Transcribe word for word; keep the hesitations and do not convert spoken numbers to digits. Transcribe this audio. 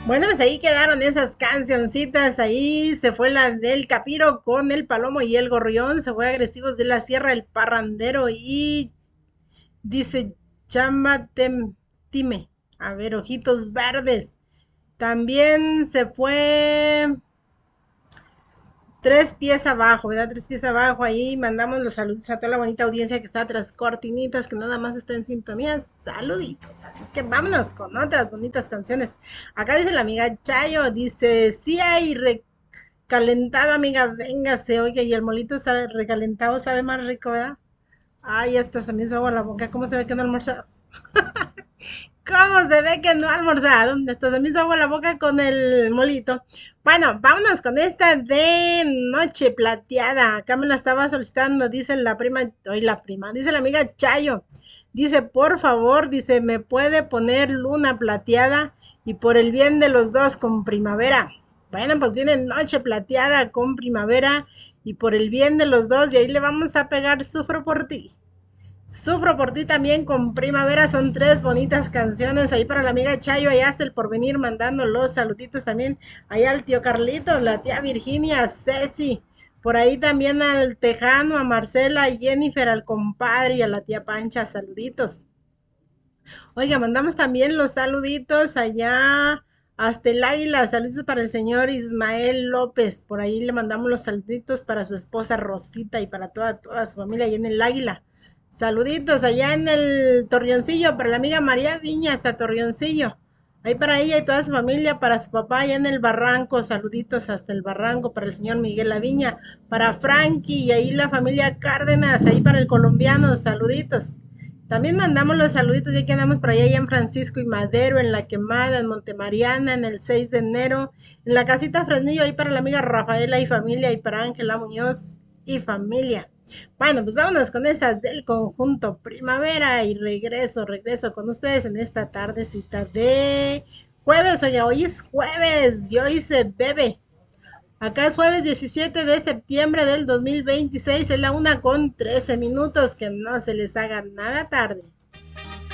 Bueno, pues ahí quedaron esas cancioncitas. Ahí se fue la del Capiro con el Palomo y el Gorrión. Se fue Agresivos de la Sierra, el Parrandero. Y dice Chamba Tem- Time. A ver, Ojitos Verdes. También se fue Tres pies abajo, ¿verdad? Tres pies abajo. Ahí mandamos los saludos a toda la bonita audiencia que está tras cortinitas, que nada más está en sintonía. Saluditos. Así es que vámonos con otras bonitas canciones. Acá dice la amiga Chayo, dice, sí hay recalentado, amiga, véngase. Oiga, y el molito sabe, recalentado sabe más rico, ¿verdad? Ay, hasta se me hizo agua la boca. ¿Cómo se ve que no almorzado? ¿Cómo se ve que no ha almorzado? Hasta se me hizo agua la boca con el molito. Bueno, vámonos con esta de Noche Plateada. Acá me la estaba solicitando, dice la prima, hoy la prima, dice la amiga Chayo. Dice, por favor, dice, ¿me puede poner Luna Plateada? Y por el bien de los dos con Primavera. Bueno, pues viene Noche Plateada con Primavera y por el bien de los dos. Y ahí le vamos a pegar Sufro por ti. Sufro por ti también con Primavera, son tres bonitas canciones ahí para la amiga Chayo, allá hasta el porvenir mandando los saluditos también, allá al tío Carlitos, la tía Virginia, a Ceci, por ahí también al Tejano, a Marcela, a Jennifer, al compadre y a la tía Pancha, saluditos. Oiga, mandamos también los saluditos allá hasta el Águila, saludos para el señor Ismael López, por ahí le mandamos los saluditos para su esposa Rosita y para toda, toda su familia allá en el Águila. Saluditos allá en el Torreoncillo para la amiga María Viña hasta Torreoncillo. Ahí para ella y toda su familia, para su papá allá en el Barranco, saluditos hasta el Barranco para el señor Miguel Aviña, para Frankie y ahí la familia Cárdenas, ahí para el colombiano, saluditos. También mandamos los saluditos, ya que andamos por allá, allá en Francisco y Madero, en La Quemada, en Montemariana, en el seis de enero, en la casita Fresnillo, ahí para la amiga Rafaela y familia, y para Ángela Muñoz y familia. Bueno, pues vámonos con esas del conjunto Primavera y regreso, regreso con ustedes en esta tardecita de jueves. Oye, hoy es jueves y hoy se bebe. Acá es jueves diecisiete de septiembre del dos mil veintiséis, es la una con trece minutos, que no se les haga nada tarde.